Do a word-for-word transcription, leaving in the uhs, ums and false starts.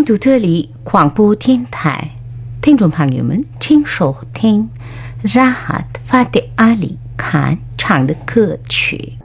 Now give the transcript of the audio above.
印度特里广播电台，听众朋友们，请收听 Rahat Fateh Ali Khan 唱的歌曲。